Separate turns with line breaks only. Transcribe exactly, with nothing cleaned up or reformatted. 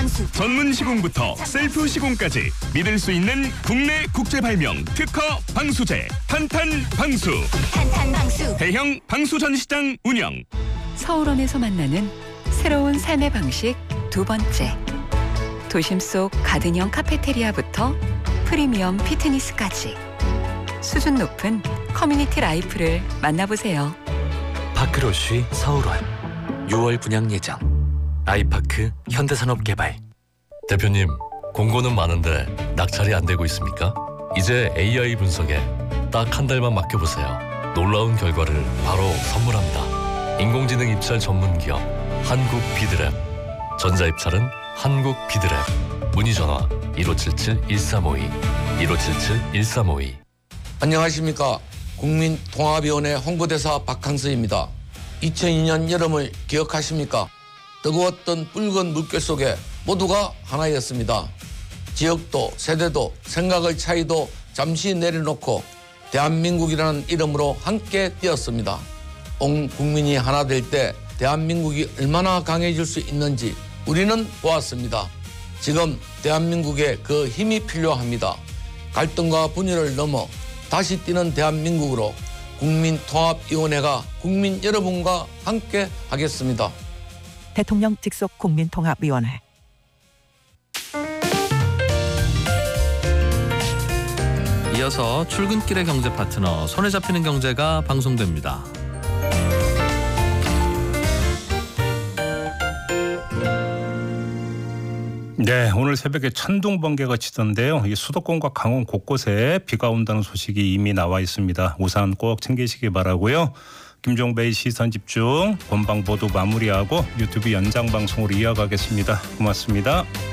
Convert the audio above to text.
방수.
전문 시공부터 셀프 시공까지 믿을 수 있는 국내 국제 발명 특허 방수제 탄탄 방수.
탄탄 방수.
대형 방수 전시장 운영.
서울원에서 만나는 새로운 삶의 방식 두 번째. 도심 속 가든형 카페테리아부터 프리미엄 피트니스까지 수준 높은 커뮤니티 라이프를 만나보세요.
파크로쉬 서울원 유월 분양 예정. 아이파크 현대산업개발.
대표님, 공고는 많은데 낙찰이 안 되고 있습니까? 이제 에이아이 분석에 딱 한 달만 맡겨보세요. 놀라운 결과를 바로 선물합니다. 인공지능 입찰 전문기업 한국 비드랩. 전자입찰은 한국 비드랩. 문의전화 일오칠칠 일삼오이 일오칠칠 일삼오이.
안녕하십니까. 국민통합위원회 홍보대사 박항서입니다. 이천이 년 여름을 기억하십니까? 뜨거웠던 붉은 물결 속에 모두가 하나였습니다. 지역도 세대도 생각의 차이도 잠시 내려놓고 대한민국이라는 이름으로 함께 뛰었습니다. 온 국민이 하나 될 때 대한민국이 얼마나 강해질 수 있는지 우리는 보았습니다. 지금 대한민국에 그 힘이 필요합니다. 갈등과 분열을 넘어 다시 뛰는 대한민국으로 국민통합위원회가 국민 여러분과 함께 하겠습니다.
대통령 직속 국민통합위원회.
이어서 출근길의 경제 파트너 손에 잡히는 경제가 방송됩니다.
네, 오늘 새벽에 천둥 번개가 치던데요. 이 수도권과 강원 곳곳에 비가 온다는 소식이 이미 나와 있습니다. 우산 꼭 챙기시기 바라고요. 김종배의 시선집중 본방 모두 마무리하고 유튜브 연장방송으로 이어가겠습니다. 고맙습니다.